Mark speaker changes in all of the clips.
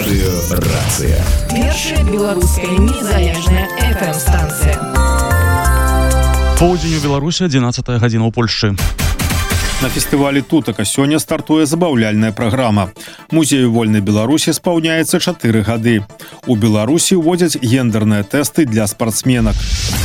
Speaker 1: Радыёрацыя.
Speaker 2: Першая беларуская незалежная FM-станцыя.
Speaker 3: Поўдзень у Беларусі, 11 гадзіна ў Польшчы.
Speaker 4: На фестывалі «Тутака» сёння стартуе забаўляльная праграма. Музею вольнай Беларусі спаўняецца 4 гады. У Беларусі ўводзяць гендерныя тэсты для спартсменак.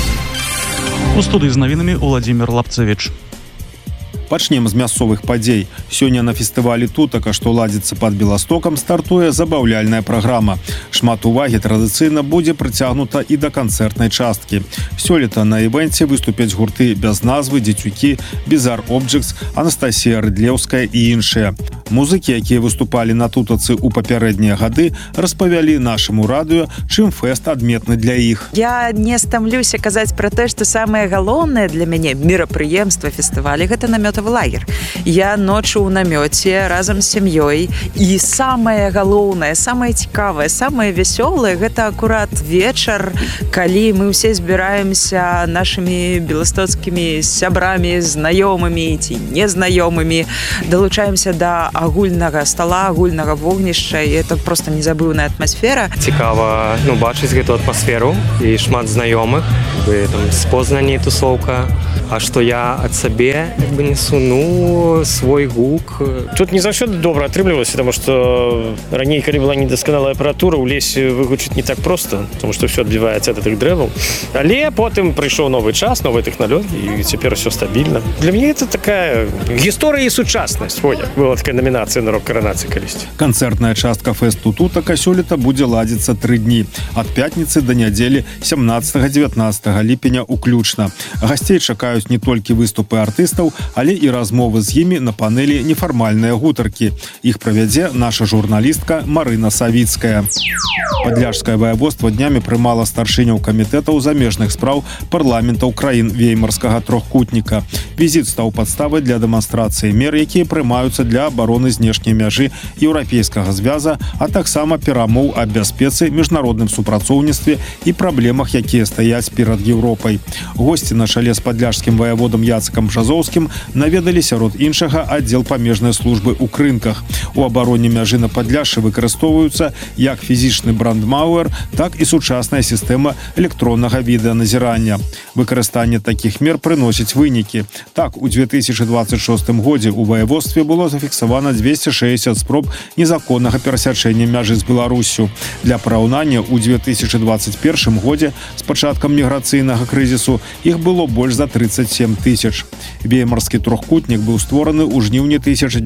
Speaker 3: У студыі з навінамі Уладзімір Лапцевіч.
Speaker 4: Пачнем з мясцовых падзей. Сёння на фестывалі «Тутака», што ладзіцца пад Беластокам, стартуе забаўляльная праграма. Шмат увагі традыцыйна будзе прыцягнута і да канцэртнай часткі. Сёлета на івэнце выступяць гурты без назвы, дзецюкі, Bizarre Objects, Анастасія Рыдлеўская і іншыя. Музыкі, якія выступалі на тутацы ў папярэднія гады, распавялі нашаму радыё, чым фэст адметны для іх.
Speaker 5: Я не стамлюся казаць пра тое, што самае галоўнае для мяне мерапрыемства фестываля — гэта намётавы лагер. Я ноччу ў намёце разам з сям'ёй, і самае галоўнае, самае цікавае, самае вясёлае — гэта акурат вечар, калі мы ўсе збіраемся нашымі беластоцкімі сябрамі, знаёмымі ці незнаёмымі, далучаемся да агульнага стала, агульнага вогнішча, і это просто незабыўная атмасфера.
Speaker 6: Цікава бачыць гэту атмасферу і шмат знаёмых, там з Познані тусоўка. А што я ад сабе несу свой гук.
Speaker 7: Тут не заўсёды добра атрымлівалася, таму што раней, калі была недасканалая апаратура, у лесе выгучыць не так проста, таму што ўсё адбіваецца ад гэтых дрэваў. Але потым прыйшоў новы час, новыя тэхналогіі, і цяпер усё стабільна. Для мяне это такая гісторыя і сучаснасць. Як была такая намінацыя на рок-каранацыі калісьці.
Speaker 4: Канцэртная частка фэсту «Тутака» сёлета будзе ладзіцца 3 дні, ад пятніцы да нядзелі 17-19 ліпеня уключна. Гасцей чакаюць не толькі выступы артыстаў, але і размовы з імі на панелі «Нефармальныя гутаркі». Іх правядзе наша журналістка Марына Савіцкая. Падляшскае ваяводства днямі прымала старшыняў камітэтаў замежных спраў парламентаў краін веймарскага трохкутніка. Візіт стаў падставай для дэманстрацыі мер, якія прымаюцца для абароны знешняй мяжы еўрапейскага звяза, а таксама перамоў аб бяспецы, міжнародным супрацоўніцтве і праблемах, якія стаяць перад Еўропай. Госці на чале з падляшскім ваяводам Яцыкам Бжазоўскім наведалі сярод іншага аддзел памежнай службы ў Крынках. У абароне мяжы на Падляшшы выкарыстоўваюцца як фізічны брандмауэр, так і сучасная сістэма электроннага відэаназірання. Выкарыстанне такіх мер прыносіць вынікі. Так, у 2026 годзе ў ваяводстве было зафіксавана 260 спроб незаконнага перасячэння мяжы з Беларуссю. Для параўнання, у 2021 годзе з пачаткам міграцыйнага крызісу іх было больш за 37 тысяч. Веймарскі трохкутнік быў створаны ў жніўні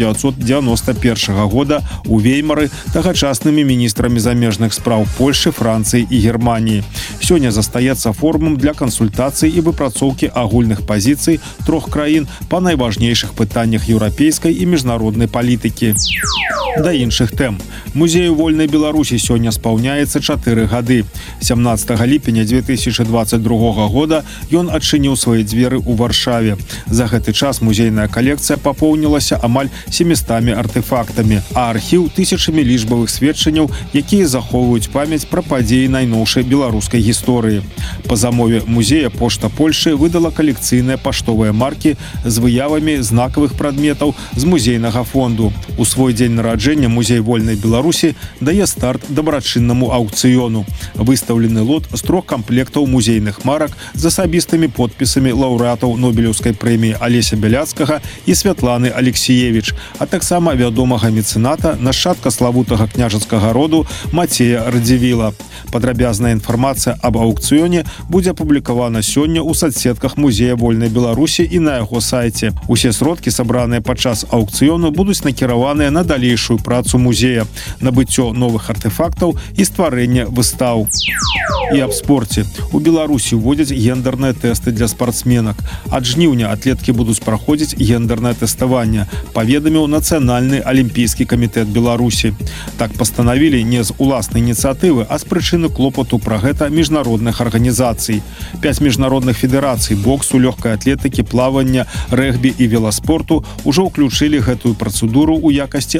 Speaker 4: 1991 года у Веймары тагачаснымі міністрамі замежных спраў Польшы, Францыі і Германіі. Сёння застаецца форумам для кансультацый і выпрацоўкі агульных пазіцый трох краін па найважнейшых пытаннях еўрапейскай і міжнароднай палітыкі. Да іншых тэм. Музею вольнай Беларусі сёння спаўняецца 4 гады. 17 ліпеня 2022 года ён адчыніў свае дзверы ў Варшаве. За гэты час музейная калекцыя папоўнілася амаль 700 артефактамі, а архіў тысячамі лічбавых сведчанняў, якія захоўваюць памяць пра падзеі найноўшай беларускай гісторыі. Па замове музея Пошта Польшы выдала калекцыйныя паштовыя маркі з выявамі знакавых прадметаў з музейнага фонду. У свой дзень нараджэння музей вольнай Беларусі дае старт дабрачыннаму аўкцыёну. Выстаўлены лот з 3 камплектаў музейных марак з асабістымі подпісамі лаўрэатаў Нобелеўскай прэміі Алеся Бяляцкага і Святланы Алексіевіч, а таксама вядомага мецэната, нашчадка славутага княжацкага роду Мацея Радзівіла. Падрабязная інфармацыя аб аўкцыёне будзе апублікавана сёння ў соцсетках музея вольнай Беларусі і на яго сайце. Усе сродкі, сабраныя падчас аўкцыёну, будуць накіраваныя на далейшую працу музея, набыццё новых артефактаў і стварэнне выстаў. І аб спорце. У Беларусі ўводзяць гендерныя тэсты для спартсменак. Ад жніўня атлеткі будуць праходзіць гендернае тэставанне, паведаміў Нацыянальны алімпійскі камітэт Беларусі. Так пастанавілі не з уласнай ініцыятывы, а з прычыны клопату пра гэта міжнародных арганізацый. 5 міжнародных федэрацый боксу, лёгкай атлетыкі, плавання, рэгбі і веласпорту ўжо ўключылі гэтую працэдуру ў якасці абавязковай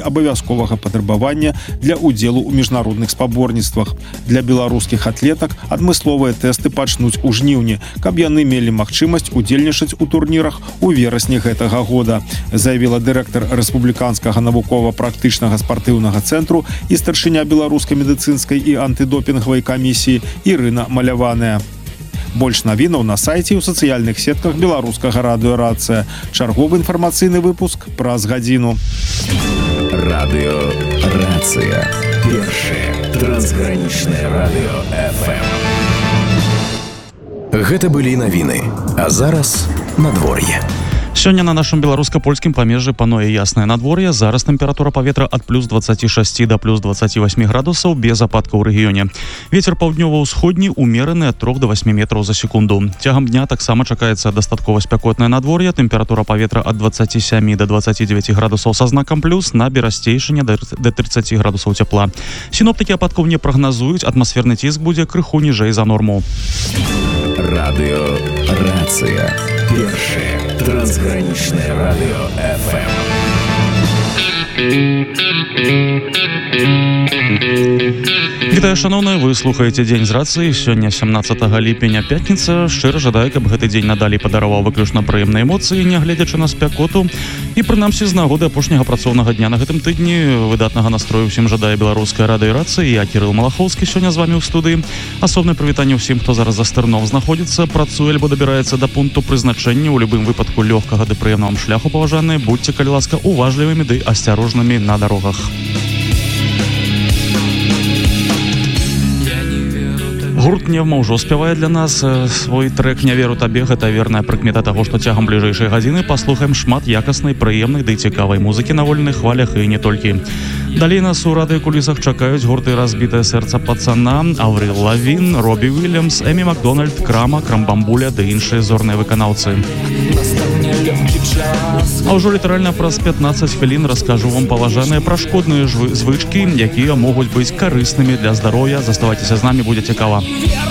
Speaker 4: абавязковага патрабавання для ўдзелу ў міжнародных спаборніцтвах. Для беларускіх атлетак адмысловыя тэсты пачнуць у жніўні, каб яны мелі магчымасць удзельнічаць у турнірах у верасні гэтага года, заявіла дырэктар рэспубліканскага навукова-практычнага спартыўнага цэнтру і старшыня беларускай медыцынскай і антыдопінгавай камісіі Ірына Маляваная. Больш навінаў на сайце і ў сацыяльных сетках беларускага радыё «Рацыя». Чарговы інфармацыйны выпуск праз гадзіну.
Speaker 1: Радыё «Рацыя». Першае трансгранічнае радыё FM. Гэта былі навіны, а зараз надвор'е.
Speaker 3: Сёння на нашым беларуска-польскім памежжы пануе яснае надвор'е. Зараз тэмпература паветра ад плюс 26 да плюс 28 градусаў без ападкаў у рэгіёне. Вецер паўднёва-ўсходні умераны ад 3 до 8 метраў за секунду. Цягам дня таксама чакаецца дастаткова спякотнае надвор'е. Тэмпература паветра ад 27 до 29 градусаў са знакам плюс, на Берасцейшыне да 30 градусаў цяпла. Сіноптыкі ападкаў не прагназуюць, атмасферны ціск будзе крыху ніжэй за норму.
Speaker 1: Радыё «Рацыя». Першае трансгранічнае радыё FM.
Speaker 3: Вітаю, шановныя, вы слухаеце дзень з рацыі. Сёння 17 ліпеня, пятніца. Шчыра жадаю, каб гэты дзень надалей падараваў выключна прыемныя эмоцыі, нягледзячы на спякоту. І прынамсі з нагоды апошняга працоўнага дня на гэтым тыдні выдатнага настрою ўсім жадае беларуская радыё «Рацыя». Я Кірыл Малахоўскі сёння з вамі ў студыі. Асобнае прывітанне ўсім, хто зараз за стырном знаходзіцца, працуе альбо дабіраецца да пункту прызначэння. У любым выпадку лёгкага ды прыемнага шляху, паважаныя, будьце, калі ласка, уважлівымі ды асцярожнымі на дарогах. Гурт «Невма» ўжо спявае для нас свой трэк «Не веру табе». Гэта верная прыкмета таго, што цягам бліжэйшай гадзіны паслухаем шмат якаснай, прыемнай ды цікавай музыкі на вольных хвалях і не толькі. Далей нас у радыёкулісах чакаюць гурты «Разбітае сэрца пацана», Аврил Лавін, Робі Уільямс, Эмі Макдональд, Крама, Крамбамбуля ды іншыя зорныя выканаўцы. А ўжо літаральна праз 15 хвілін раскажу вам, паважаныя, пра шкодныя звычкі, якія могуць быць карыснымі для здароўя. Заставайцеся з намі, будзе цікава.